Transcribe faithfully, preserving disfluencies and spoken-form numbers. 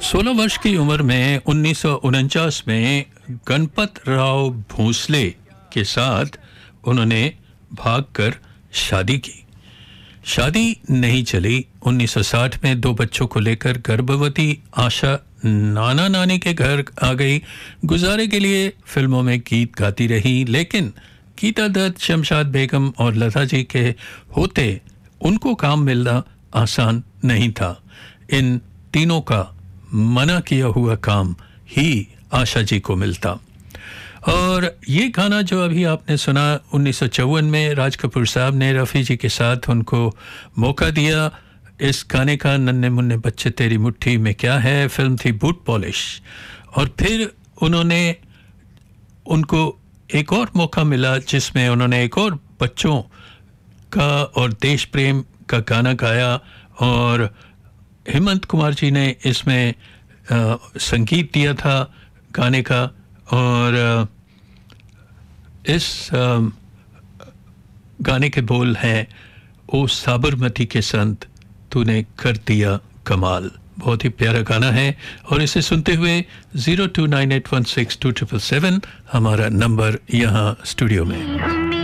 सोलह वर्ष की उम्र में उन्नीस सौ उनचास में गणपत राव भोसले के साथ उन्होंने भागकर शादी की। शादी नहीं चली। उन्नीस सौ साठ में दो बच्चों को लेकर गर्भवती आशा नाना नानी के घर आ गई। गुजारे के लिए फिल्मों में गीत गाती रही, लेकिन गीता दत्त, शमशाद बेगम और लता जी के होते उनको काम मिलना आसान नहीं था। इन तीनों का मना किया हुआ काम ही आशा जी को मिलता। और ये गाना जो अभी आपने सुना उन्नीस सौ चौवन में राज कपूर साहब ने रफ़ी जी के साथ उनको मौका दिया। इस गाने का नन्हे मुन्ने बच्चे तेरी मुट्ठी में क्या है फिल्म थी बूट पॉलिश। और फिर उन्होंने उनको एक और मौका मिला जिसमें उन्होंने एक और बच्चों का और देश प्रेम का गाना गाया और हेमंत कुमार जी ने इसमें आ, संगीत दिया था गाने का। और आ, इस आ, गाने के बोल हैं, ओ साबरमती के संत तूने कर दिया कमाल। बहुत ही प्यारा गाना है और इसे सुनते हुए zero two nine eight one six to triple seven हमारा नंबर यहाँ स्टूडियो में।